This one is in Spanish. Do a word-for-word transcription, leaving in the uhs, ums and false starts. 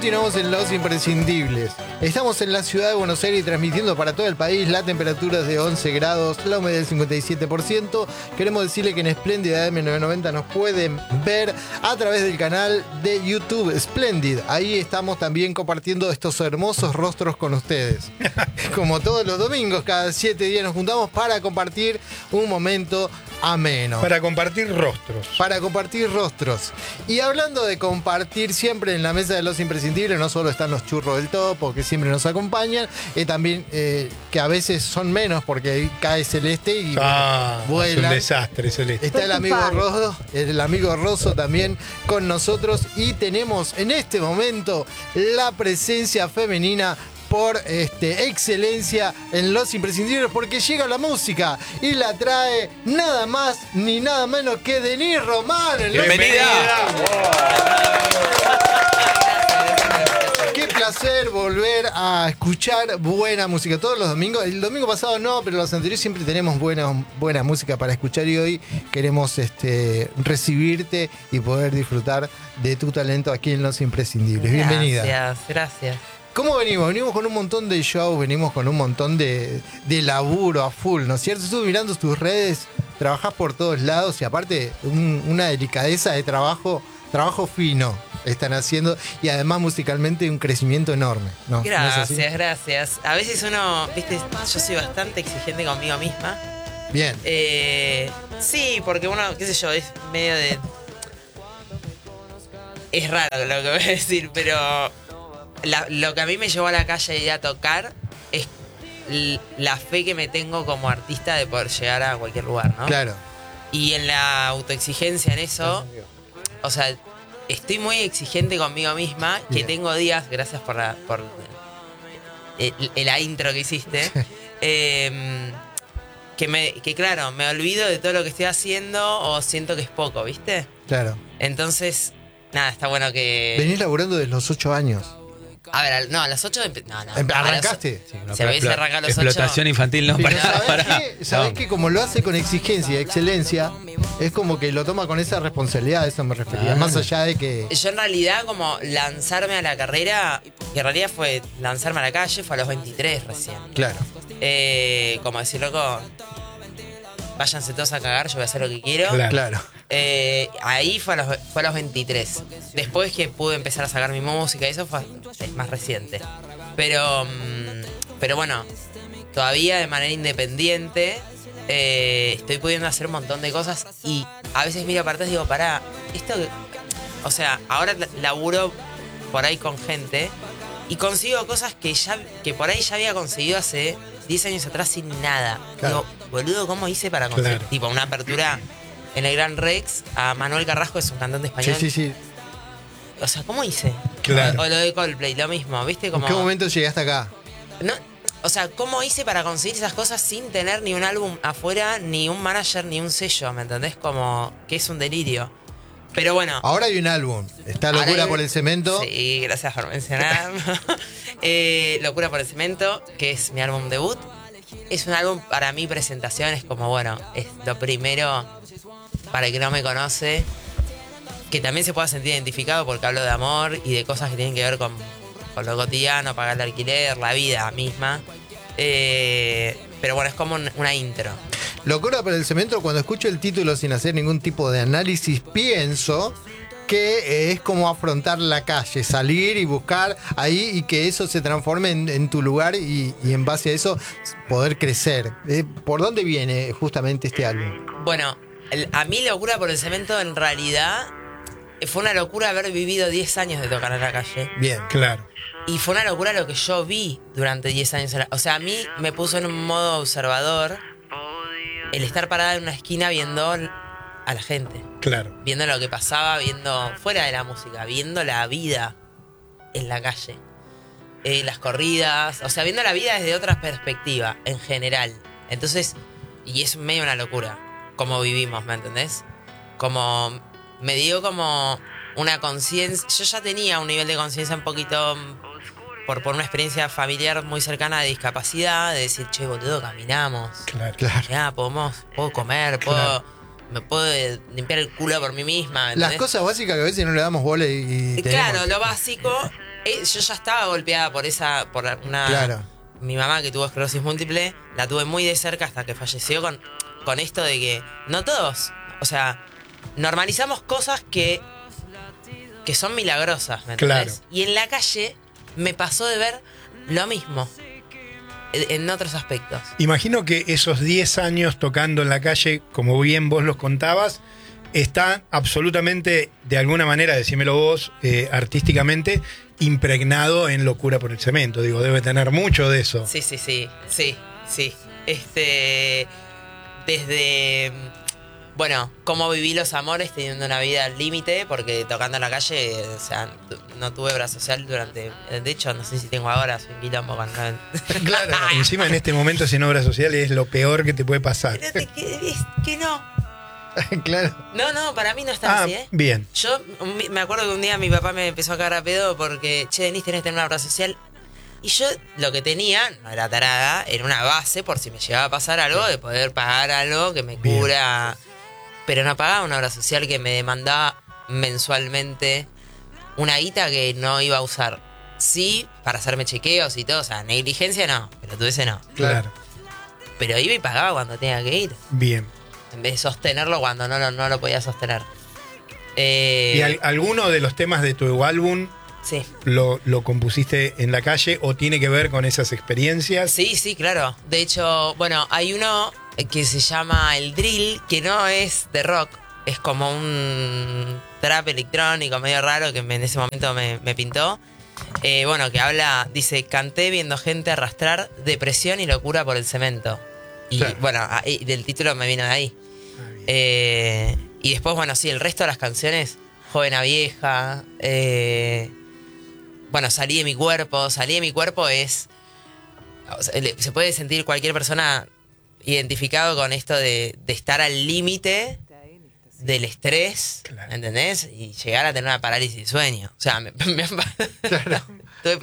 Continuamos en Los Imprescindibles. Estamos en la ciudad de Buenos Aires transmitiendo para todo el país. La temperatura es de once grados, la humedad del cincuenta y siete por ciento. Queremos decirle que en Splendid A M novecientos noventa nos pueden ver a través del canal de YouTube Splendid. Ahí estamos también compartiendo estos hermosos rostros con ustedes. Como todos los domingos, cada siete días nos juntamos para compartir un momento ameno. Para compartir rostros. Para compartir rostros. Y hablando de compartir, siempre en la mesa de Los Imprescindibles no solo están los churros del topo, que siempre nos acompañan, eh, también eh, que a veces son menos porque ahí cae Celeste y ah, vuela. Es un desastre, Celeste. Está el amigo Rosso, el amigo Rosso también con nosotros. Y tenemos en este momento la presencia femenina por este, excelencia en Los Imprescindibles, porque llega la música y la trae nada más ni nada menos que Denise Román. ¡Bienvenida! Qué placer volver a escuchar buena música todos los domingos. El domingo pasado no, pero los anteriores siempre tenemos buena, buena música para escuchar y hoy queremos este, recibirte y poder disfrutar de tu talento aquí en Los Imprescindibles. Bienvenida. Gracias, gracias. ¿Cómo venimos? Venimos con un montón de shows, venimos con un montón de, de laburo a full, ¿no es cierto? Estuve mirando tus redes, trabajás por todos lados y aparte un, una delicadeza de trabajo, trabajo fino están haciendo y además musicalmente un crecimiento enorme, ¿no? Gracias, ¿No es así? gracias. A veces uno, viste, yo soy bastante exigente conmigo misma. Bien. Eh, sí, porque uno, qué sé yo, es medio de... Es raro lo que voy a decir, pero... La, lo que a mí me llevó a la calle y a tocar es l- la fe que me tengo como artista de poder llegar a cualquier lugar, ¿no? Claro. Y en la autoexigencia en eso, o sea, estoy muy exigente conmigo misma, que Bien. tengo días, gracias por la, por el, el- la intro que hiciste, eh, que, me, que claro, me olvido de todo lo que estoy haciendo o siento que es poco, ¿viste? Claro. Entonces, nada, está bueno que... Venís laburando desde los ocho años. A ver, al- no, a las ocho... empe- No, no. ¿Arrancaste? A las- se hubiese arrancado a los ocho... Explotación infantil no, Pero para, ¿sabés para. qué? ¿Sabés No. que como lo hace con exigencia y excelencia, es como que lo toma con esa responsabilidad, a eso me refería, Ah. más allá de que... Yo en realidad como lanzarme a la carrera, que en realidad fue lanzarme a la calle, fue a los veintitrés recién. Claro. Eh, como decir, loco, váyanse todos a cagar, yo voy a hacer lo que quiero. Claro. Claro. Eh, ahí fue a, los, fue a los veintitrés. Después que pude empezar a sacar mi música, y eso fue es más reciente. Pero, mm, pero bueno, todavía de manera independiente eh, estoy pudiendo hacer un montón de cosas y a veces miro para atrás y digo, pará, esto que... O sea, ahora laburo por ahí con gente y consigo cosas que ya que por ahí ya había conseguido hace diez años atrás sin nada. Claro. Digo, boludo, ¿cómo hice para conseguir? Claro. Tipo, una apertura en el Gran Rex a Manuel Carrasco, es un cantante español. Sí, sí, sí. O sea, ¿cómo hice? Claro. O, o lo de Coldplay, lo mismo, ¿viste? Como, ¿En qué momento llegaste acá? no, o sea, ¿cómo hice para conseguir esas cosas sin tener ni un álbum afuera, ni un manager, ni un sello? ¿Me entendés? Como que es un delirio. Pero bueno. Ahora hay un álbum. Está ahora Locura hay- por el Cemento. Sí, gracias por mencionar. eh, Locura por el Cemento, que es mi álbum debut. Es un álbum para mi presentación, es como, bueno, es lo primero para el que no me conoce, que también se pueda sentir identificado porque hablo de amor y de cosas que tienen que ver con, con lo cotidiano, pagar el alquiler, la vida misma. Eh, pero bueno, es como un- una intro. Locura por el Cemento, cuando escucho el título sin hacer ningún tipo de análisis, pienso que es como afrontar la calle, salir y buscar ahí y que eso se transforme en, en tu lugar y, y en base a eso poder crecer. Eh, ¿Por dónde viene justamente este álbum? Bueno, el- a mí Locura por el Cemento en realidad fue una locura haber vivido diez años de tocar en la calle. Bien. Claro. Y fue una locura lo que yo vi durante diez años. en la- O sea, a mí me puso en un modo observador el estar parada en una esquina viendo a la gente. Claro. Viendo lo que pasaba, viendo fuera de la música, viendo la vida en la calle. Eh, las corridas, o sea, viendo la vida desde otra perspectiva, en general. Entonces, y es medio una locura, como vivimos, ¿me entendés? Como, me dio como una conciencia, yo ya tenía un nivel de conciencia un poquito, por, por una experiencia familiar muy cercana de discapacidad, de decir, che, boludo, caminamos. Claro. Claro. Ya, podemos, puedo comer, puedo... Claro. Me puedo limpiar el culo por mí misma. Las ¿entendés? cosas básicas que a veces no le damos bola y, y Y tenemos. claro, lo básico. eh, yo ya estaba golpeada por esa, por una... Claro. Mi mamá, que tuvo esclerosis múltiple, la tuve muy de cerca hasta que falleció con, con esto de que no todos, o sea, normalizamos cosas que, que son milagrosas, ¿me entendés? Claro. Y en la calle me pasó de ver lo mismo, en otros aspectos. Imagino que esos diez años tocando en la calle, como bien vos los contabas, está absolutamente, de alguna manera, decímelo vos, eh, artísticamente, impregnado en Locura por el Cemento. Digo, debe tener mucho de eso. Sí, sí, sí, sí, sí. Este, desde, bueno, cómo viví los amores teniendo una vida al límite, porque tocando en la calle, o sea, no tuve obra social durante, de hecho, no sé si tengo ahora, soy un quilombo con... Claro, encima en este momento sin obra social es lo peor que te puede pasar. Pero te- que, es que no. Claro. No, no, para mí no está Ah, así, ¿eh? bien. Yo un- me acuerdo que un día mi papá me empezó a cagar a pedo porque, che, Denis, tenés que tener una obra social. Y yo lo que tenía, no era tarada, era una base por si me llegaba a pasar algo, de poder pagar algo que me Bien. cura. Pero no pagaba una obra social que me demandaba mensualmente una guita que no iba a usar. Sí, para hacerme chequeos y todo, o sea, negligencia no, pero tú ese no. Claro. Pero iba y pagaba cuando tenía que ir, Bien. en vez de sostenerlo cuando no, lo- no lo podía sostener. Eh, ¿Y al- alguno de los temas de tu álbum Sí. lo, lo compusiste en la calle o tiene que ver con esas experiencias? Sí, sí, claro. De hecho, bueno, hay uno que se llama El Drill, que no es de rock, es como un trap electrónico medio raro que me- en ese momento me, me pintó. Eh, bueno, que habla, dice, canté viendo gente arrastrar depresión y locura por el cemento. Y Claro. bueno, ahí- del título me vino de ahí. Ah, bien. Eh, y después, bueno, sí, el resto de las canciones, Joven a Vieja, eh, bueno, Salí de mi cuerpo, Salí de mi cuerpo es... o sea, le- se puede sentir cualquier persona identificado con esto de, de estar al límite del estrés, Claro. ¿entendés? Y llegar a tener una parálisis de sueño. O sea, me, me- Claro. tuve